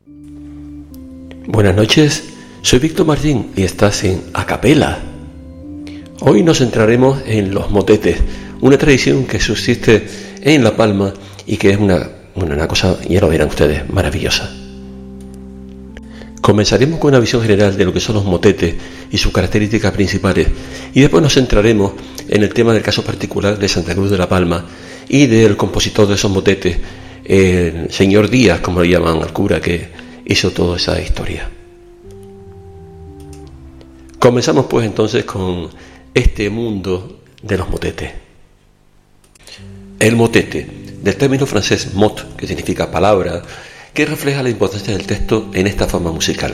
Buenas noches, soy Víctor Martín y estás en Acapela. Hoy nos centraremos en los motetes, una tradición que subsiste en La Palma y que es una cosa, ya lo verán ustedes, maravillosa. Comenzaremos con una visión general de lo que son los motetes y sus características principales y después nos centraremos en el tema del caso particular de Santa Cruz de La Palma y del compositor de esos motetes, el señor Díaz, como le llaman al cura que hizo toda esa historia. Comenzamos pues entonces con este mundo de los motetes. El motete, del término francés mot, que significa palabra, que refleja la importancia del texto en esta forma musical.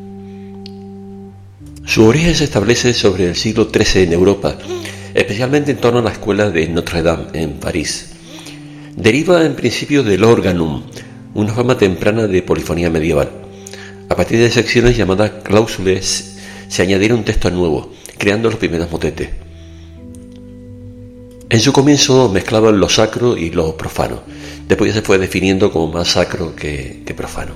Su origen se establece sobre el siglo XIII en Europa, especialmente en torno a la escuela de Notre Dame en París. Deriva en principio del organum, una forma temprana de polifonía medieval. A partir de secciones llamadas cláusules se añadieron un texto nuevo, creando los primeros motetes. En su comienzo mezclaban lo sacro y lo profano. Después ya se fue definiendo como más sacro que profano.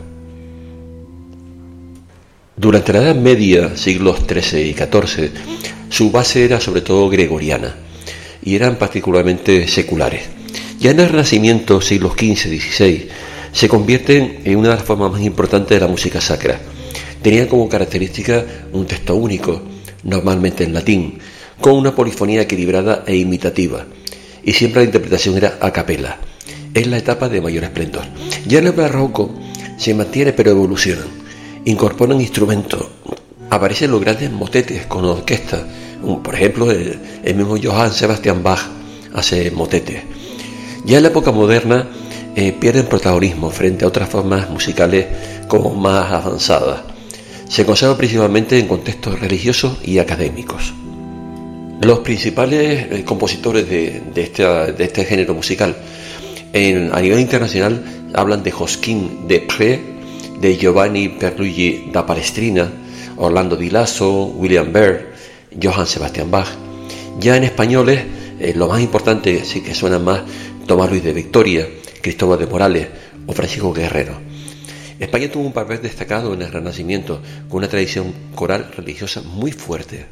Durante la Edad Media, siglos XIII y XIV, su base era sobre todo gregoriana y eran particularmente seculares. Ya en el Renacimiento, siglos XV y XVI, se convierten en una de las formas más importantes de la música sacra. Tenían como característica un texto único, normalmente en latín, con una polifonía equilibrada e imitativa, y siempre la interpretación era a capella. Es la etapa de mayor esplendor. Ya en el barroco se mantiene pero evolucionan, incorporan instrumentos, aparecen los grandes motetes con orquesta, por ejemplo el mismo Johann Sebastian Bach hace motetes. Ya en la época moderna pierden protagonismo frente a otras formas musicales como más avanzadas. Se conserva principalmente en contextos religiosos y académicos. Los principales compositores de este género musical a nivel internacional hablan de Josquin des Prez, de Giovanni Pierluigi da Palestrina, Orlando Di Lasso, William Byrd, Johann Sebastian Bach. Ya en españoles, lo más importante, sí que suena más, Tomás Luis de Victoria, Cristóbal de Morales o Francisco Guerrero. España tuvo un papel destacado en el Renacimiento, con una tradición coral religiosa muy fuerte.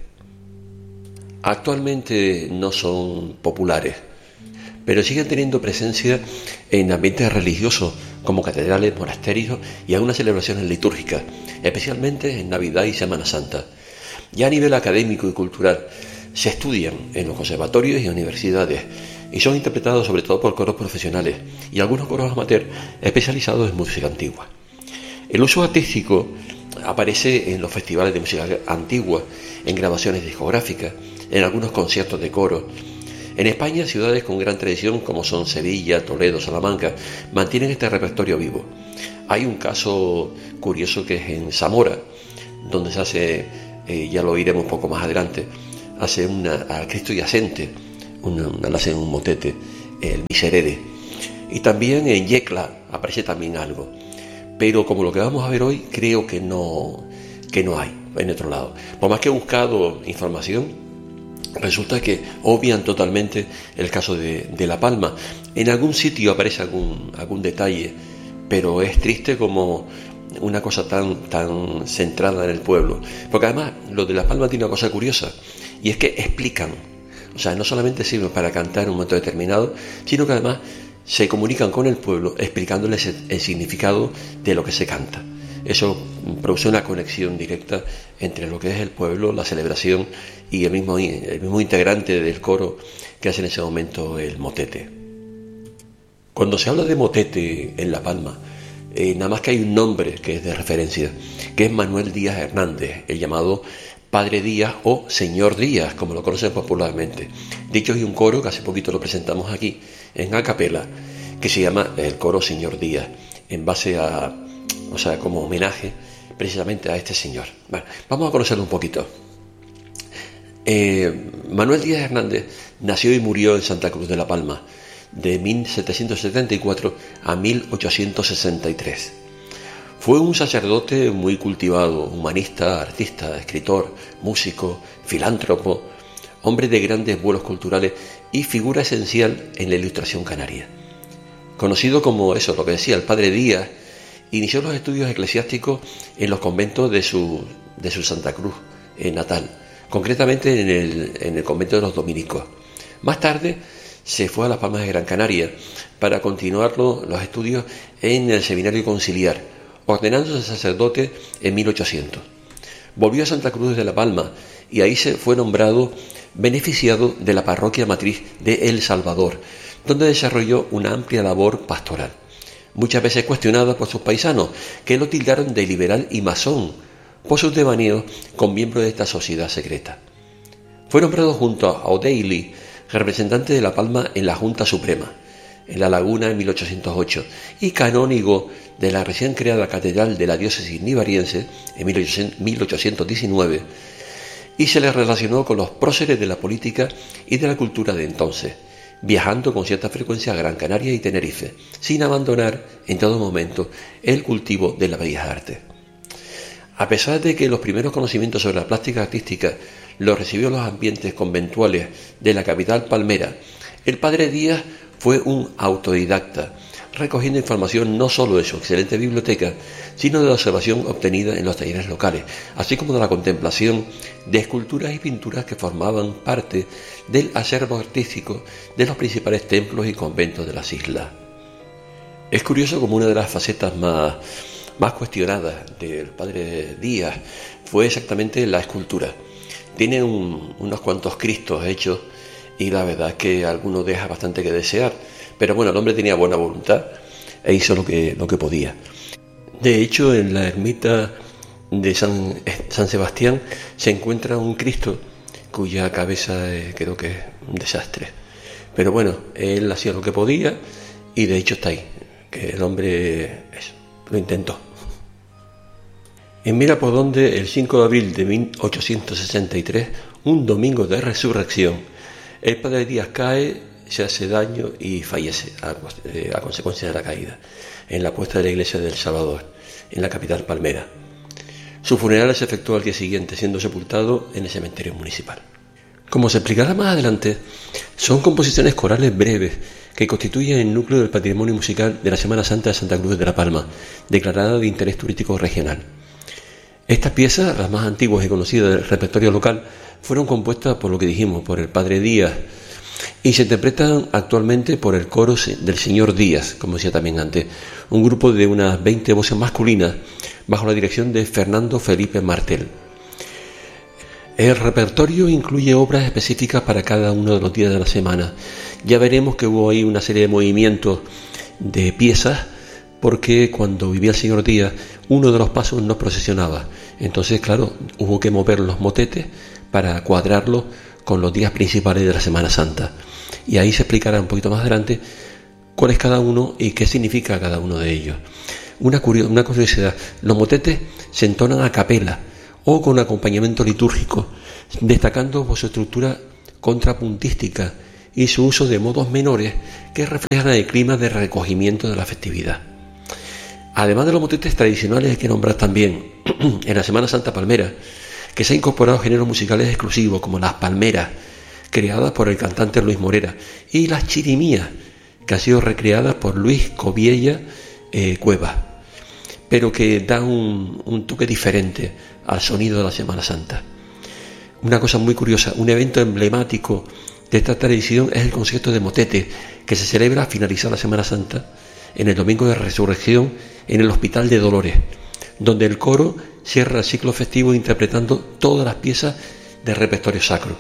Actualmente no son populares, pero siguen teniendo presencia en ambientes religiosos como catedrales, monasterios y algunas celebraciones litúrgicas, especialmente en Navidad y Semana Santa. Ya a nivel académico y cultural se estudian en los conservatorios y universidades y son interpretados sobre todo por coros profesionales y algunos coros amateur especializados en música antigua. El uso artístico aparece en los festivales de música antigua, en grabaciones discográficas, en algunos conciertos de coro. En España, ciudades con gran tradición como son Sevilla, Toledo, Salamanca, mantienen este repertorio vivo. Hay un caso curioso que es en Zamora, donde se hace, ya lo oiremos un poco más adelante, hace a Cristo Yacente, hacen un motete, el Miserere. Y también en Yecla aparece también algo. Pero como lo que vamos a ver hoy, creo que no hay en otro lado. Por más que he buscado información, resulta que obvian totalmente el caso de La Palma. En algún sitio aparece algún detalle, pero es triste como una cosa tan centrada en el pueblo. Porque además, lo de La Palma tiene una cosa curiosa, y es que explican. O sea, no solamente sirven para cantar en un momento determinado, sino que además se comunican con el pueblo explicándoles el significado de lo que se canta. Eso produce una conexión directa entre lo que es el pueblo, la celebración y el mismo integrante del coro que hace en ese momento el motete. Cuando se habla de motete en La Palma, nada más que hay un nombre que es de referencia, que es Manuel Díaz Hernández, el llamado Padre Díaz o Señor Díaz, como lo conocen popularmente. De hecho, hay un coro que hace poquito lo presentamos aquí, en acapella, que se llama el coro Señor Díaz, en base como homenaje precisamente a este señor. Bueno, vamos a conocerlo un poquito. Manuel Díaz Hernández nació y murió en Santa Cruz de La Palma, de 1774 a 1863. Fue un sacerdote muy cultivado, humanista, artista, escritor, músico, filántropo, hombre de grandes vuelos culturales y figura esencial en la Ilustración canaria. Conocido como lo que decía, el Padre Díaz, inició los estudios eclesiásticos en los conventos de su Santa Cruz natal, concretamente en el convento de los dominicos. Más tarde se fue a Las Palmas de Gran Canaria para continuar los estudios en el seminario conciliar, ordenándose sacerdote en 1800. Volvió a Santa Cruz de la Palma y ahí se fue nombrado beneficiado de la parroquia matriz de El Salvador, donde desarrolló una amplia labor pastoral, muchas veces cuestionada por sus paisanos, que lo tildaron de liberal y masón por sus devaneos con miembros de esta sociedad secreta. Fue nombrado junto a O'Daly representante de La Palma en la Junta Suprema, en La Laguna en 1808, y canónigo de la recién creada Catedral de la Diócesis Nivariense en 1819, y se le relacionó con los próceres de la política y de la cultura de entonces, viajando con cierta frecuencia a Gran Canaria y Tenerife, sin abandonar en todo momento el cultivo de la bellas artes. A pesar de que los primeros conocimientos sobre la plástica artística los recibió en los ambientes conventuales de la capital palmera, el padre Díaz fue un autodidacta, recogiendo información no solo de su excelente biblioteca, sino de la observación obtenida en los talleres locales, así como de la contemplación de esculturas y pinturas que formaban parte del acervo artístico de los principales templos y conventos de las islas. Es curioso como una de las facetas más cuestionadas del padre Díaz fue exactamente la escultura. Tiene unos cuantos Cristos hechos y la verdad es que alguno deja bastante que desear, pero bueno, el hombre tenía buena voluntad e hizo lo que podía. De hecho, en la ermita de San Sebastián se encuentra un Cristo cuya cabeza creo que es un desastre, pero bueno, él hacía lo que podía y de hecho está ahí, que el hombre lo intentó. En Mirapodonde, el 5 de abril de 1863, un domingo de resurrección, el padre Díaz cae, se hace daño y fallece a consecuencia de la caída en la puesta de la iglesia del Salvador, en la capital palmera. Su funeral se efectuó al día siguiente, siendo sepultado en el cementerio municipal. Como se explicará más adelante, son composiciones corales breves que constituyen el núcleo del patrimonio musical de la Semana Santa de Santa Cruz de la Palma, declarada de interés turístico regional. Estas piezas, las más antiguas y conocidas del repertorio local, fueron compuestas por lo que dijimos, por el padre Díaz, y se interpretan actualmente por el coro del señor Díaz, como decía también antes, un grupo de unas 20 voces masculinas bajo la dirección de Fernando Felipe Martel. El repertorio incluye obras específicas para cada uno de los días de la semana. Ya veremos que hubo ahí una serie de movimientos de piezas, porque cuando vivía el señor Díaz, uno de los pasos no procesionaba. Entonces, claro, hubo que mover los motetes para cuadrarlos con los días principales de la Semana Santa. Y ahí se explicará un poquito más adelante cuál es cada uno y qué significa cada uno de ellos. Una curiosidad, los motetes se entonan a capela o con acompañamiento litúrgico, destacando por su estructura contrapuntística y su uso de modos menores que reflejan el clima de recogimiento de la festividad. Además de los motetes tradicionales, hay que nombrar también en la Semana Santa Palmera, que se han incorporado géneros musicales exclusivos como las palmeras, creadas por el cantante Luis Morera, y las chirimías, que han sido recreadas por Luis Cobiella Cuevas, pero que dan un toque diferente al sonido de la Semana Santa. Una cosa muy curiosa, un evento emblemático de esta tradición es el concierto de motete, que se celebra al finalizar la Semana Santa, en el Domingo de Resurrección, en el Hospital de Dolores, donde el coro cierra el ciclo festivo interpretando todas las piezas del repertorio sacro.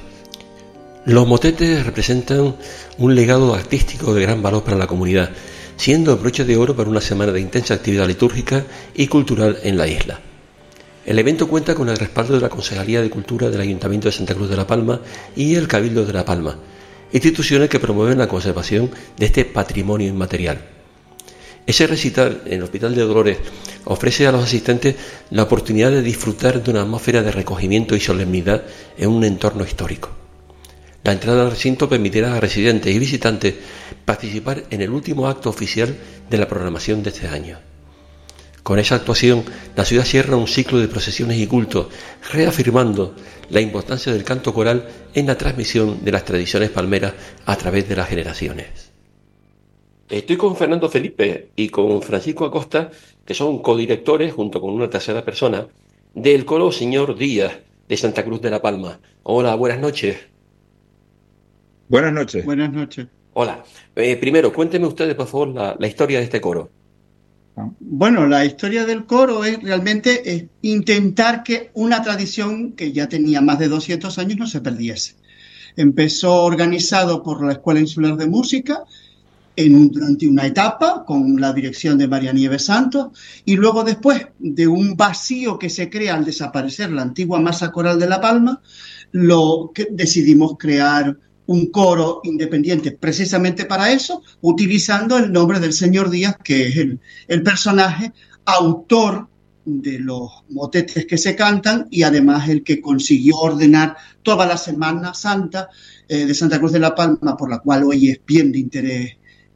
Los motetes representan un legado artístico de gran valor para la comunidad, siendo el broche de oro para una semana de intensa actividad litúrgica y cultural en la isla. El evento cuenta con el respaldo de la Concejalía de Cultura del Ayuntamiento de Santa Cruz de la Palma y el Cabildo de la Palma, instituciones que promueven la conservación de este patrimonio inmaterial. Ese recital en el Hospital de Dolores ofrece a los asistentes la oportunidad de disfrutar de una atmósfera de recogimiento y solemnidad en un entorno histórico. La entrada al recinto permitirá a residentes y visitantes participar en el último acto oficial de la programación de este año. Con esa actuación, la ciudad cierra un ciclo de procesiones y cultos, reafirmando la importancia del canto coral en la transmisión de las tradiciones palmeras a través de las generaciones. Estoy con Fernando Felipe y con Francisco Acosta que son codirectores, junto con una tercera persona, del coro Señor Díaz de Santa Cruz de la Palma. Hola, buenas noches. Buenas noches. Buenas noches. Hola. Primero, cuéntenme ustedes, por favor, la historia de este coro. Bueno, la historia del coro es realmente intentar que una tradición que ya tenía más de 200 años no se perdiese. Empezó organizado por la Escuela Insular de Música durante una etapa con la dirección de María Nieves Santos, y luego después de un vacío que se crea al desaparecer la antigua Masa Coral de La Palma, decidimos crear un coro independiente precisamente para eso, utilizando el nombre del señor Díaz, que es el personaje autor de los motetes que se cantan y además el que consiguió ordenar toda la Semana Santa de Santa Cruz de la Palma, por la cual hoy es bien de interés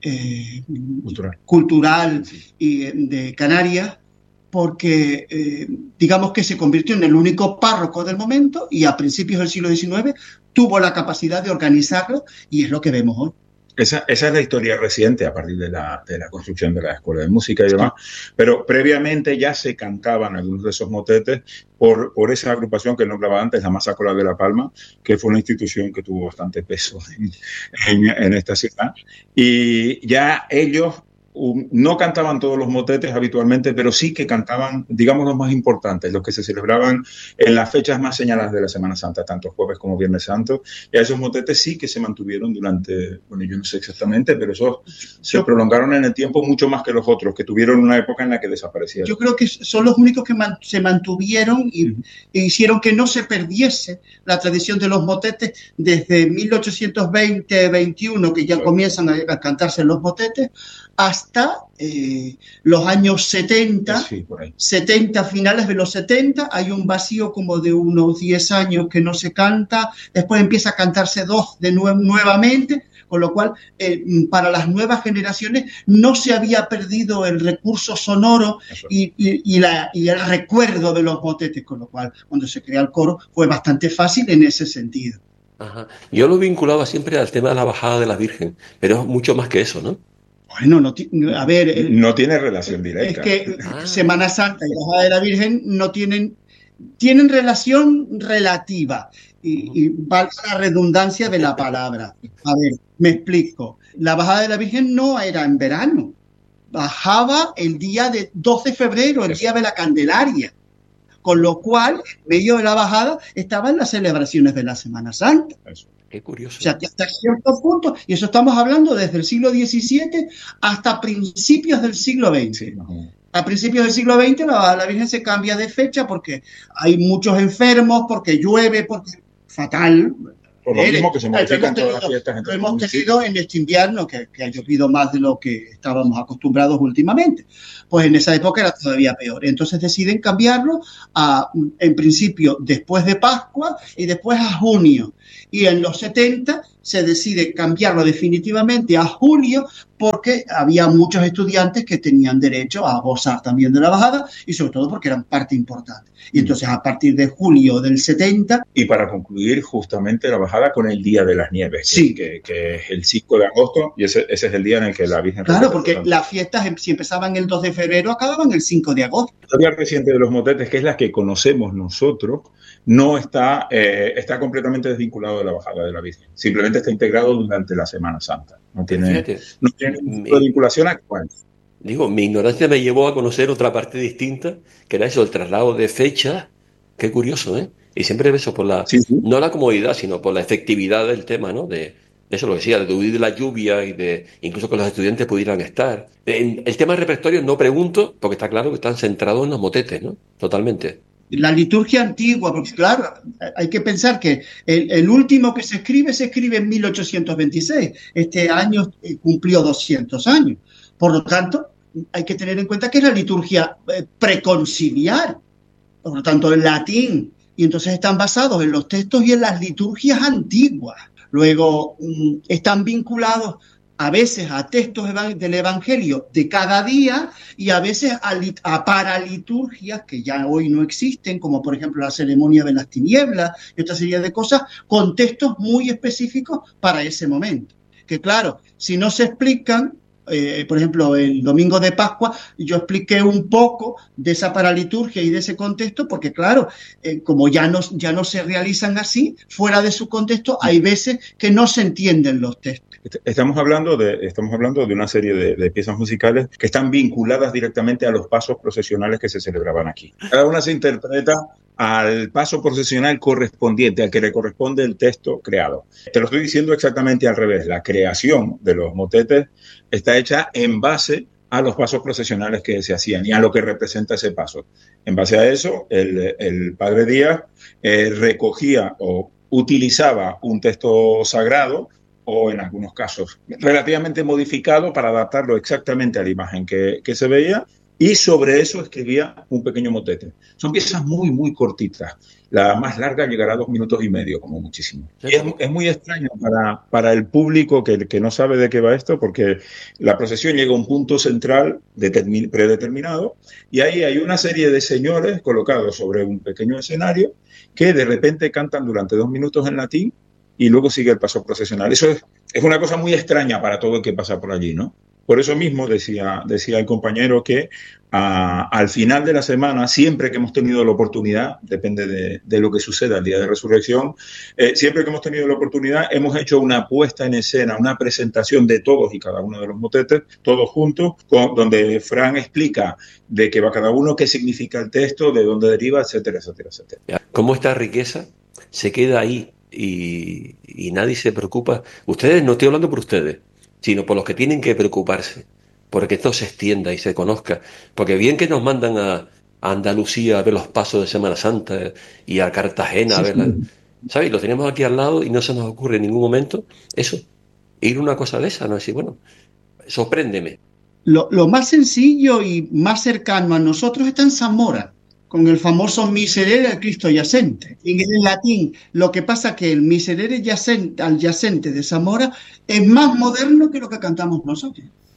cultural y de Canarias, porque digamos que se convirtió en el único párroco del momento y a principios del siglo XIX tuvo la capacidad de organizarlo, y es lo que vemos hoy. Esa es la historia reciente a partir de la construcción de la Escuela de Música y demás, pero previamente ya se cantaban algunos de esos motetes por esa agrupación que nombraba antes, la Masa Coral de La Palma, que fue una institución que tuvo bastante peso en esta ciudad, y ya ellos no cantaban todos los motetes habitualmente, pero sí que cantaban, digamos, los más importantes, los que se celebraban en las fechas más señaladas de la Semana Santa, tanto jueves como viernes santo, y a esos motetes sí que se mantuvieron durante, bueno, yo no sé exactamente, pero esos se prolongaron en el tiempo mucho más que los otros, que tuvieron una época en la que desaparecieron. Yo creo que son los únicos que se mantuvieron e hicieron que no se perdiese la tradición de los motetes desde 1820-21, que ya comienzan a cantarse los motetes, hasta los años 70, 70, finales de los 70, hay un vacío como de unos 10 años que no se canta, después empieza a cantarse nuevamente, con lo cual para las nuevas generaciones no se había perdido el recurso sonoro y el recuerdo de los motetes, con lo cual cuando se crea el coro fue bastante fácil en ese sentido. Ajá. Yo lo vinculaba siempre al tema de la bajada de la Virgen, pero es mucho más que eso, ¿no? Bueno, a ver... no tiene relación directa. Es que Semana Santa y Bajada de la Virgen no tienen relación relativa. Y valga la redundancia de la palabra. A ver, me explico. La Bajada de la Virgen no era en verano. Bajaba el día de 2 de febrero, el día de la Candelaria. Con lo cual, en medio de la bajada estaban las celebraciones de la Semana Santa. Eso. Qué curioso. O sea, que hasta cierto punto, y eso estamos hablando desde el siglo XVII hasta principios del siglo XX. Sí, a principios del siglo XX la Virgen se cambia de fecha porque hay muchos enfermos, porque llueve, porque fatal. Por lo mismo que se modifican todas las fiestas. Lo hemos tenido en este invierno, que ha llovido más de lo que estábamos acostumbrados últimamente. Pues en esa época era todavía peor. Entonces deciden cambiarlo en principio, después de Pascua y después a junio. Y en los 70 se decide cambiarlo definitivamente a julio, porque había muchos estudiantes que tenían derecho a gozar también de la bajada y sobre todo porque eran parte importante. Y entonces a partir de julio del 70... Y para concluir justamente la bajada con el Día de las Nieves, sí. que es el 5 de agosto, y ese es el día en el que la Virgen... Claro, porque las fiestas, si empezaban el 2 de febrero, acababan el 5 de agosto. La historia reciente de los motetes, que es la que conocemos nosotros, no está completamente desvinculado de la bajada de la Virgen. Simplemente está integrado durante la Semana Santa. No tiene ninguna vinculación actual. Digo, mi ignorancia me llevó a conocer otra parte distinta, que era eso, el traslado de fechas. Qué curioso, ¿eh? Y siempre eso por no la comodidad, sino por la efectividad del tema, ¿no? De eso lo decía, de huir de la lluvia y de incluso que los estudiantes pudieran estar. En el tema del repertorio no pregunto, porque está claro que están centrados en los motetes, ¿no? Totalmente. La liturgia antigua, porque claro, hay que pensar que el último que se escribe en 1826. Este año cumplió 200 años. Por lo tanto, hay que tener en cuenta que es la liturgia preconciliar, por lo tanto, en latín. Y entonces están basados en los textos y en las liturgias antiguas. Luego, están vinculados a veces a textos del Evangelio de cada día y a veces a paraliturgias que ya hoy no existen, como por ejemplo la ceremonia de las tinieblas y otra serie de cosas, con textos muy específicos para ese momento. Que claro, si no se explican, por ejemplo, el domingo de Pascua, yo expliqué un poco de esa paraliturgia y de ese contexto, porque claro, como ya no se realizan así, fuera de su contexto, hay veces que no se entienden los textos. Estamos hablando de una serie de piezas musicales que están vinculadas directamente a los pasos procesionales que se celebraban aquí. Cada una se interpreta al paso procesional correspondiente, al que le corresponde el texto creado. Te lo estoy diciendo exactamente al revés. La creación de los motetes está hecha en base a los pasos procesionales que se hacían y a lo que representa ese paso. En base a eso, el padre Díaz recogía o utilizaba un texto sagrado, o en algunos casos relativamente modificado para adaptarlo exactamente a la imagen que se veía, y sobre eso escribía un pequeño motete. Son piezas muy, muy cortitas. La más larga llegará a 2 minutos y medio, como muchísimo. Y es muy extraño para el público que no sabe de qué va esto, porque la procesión llega a un punto central predeterminado, y ahí hay una serie de señores colocados sobre un pequeño escenario que de repente cantan durante 2 minutos en latín, y luego sigue el paso procesional. Eso es una cosa muy extraña para todo el que pasa por allí, ¿no? Por eso mismo decía el compañero que al final de la semana, siempre que hemos tenido la oportunidad, depende de lo que suceda el día de resurrección, siempre que hemos tenido la oportunidad, hemos hecho una puesta en escena, una presentación de todos y cada uno de los motetes, todos juntos, donde Fran explica de qué va cada uno, qué significa el texto, de dónde deriva, etcétera, etcétera, etcétera. Cómo esta riqueza se queda ahí y nadie se preocupa. Ustedes, no estoy hablando por ustedes, sino por los que tienen que preocuparse, porque esto se extienda y se conozca. Porque bien que nos mandan a Andalucía a ver los pasos de Semana Santa y a Cartagena a verla, ¿sabes? Lo tenemos aquí al lado y no se nos ocurre en ningún momento eso, ir una cosa de esa, ¿no? Decir, bueno, sorpréndeme. Lo más sencillo y más cercano a nosotros está en Zamora, con el famoso Miserere al Cristo yacente. En el latín, lo que pasa es que el Miserere al yacente de Zamora es más moderno que lo que cantamos nosotros.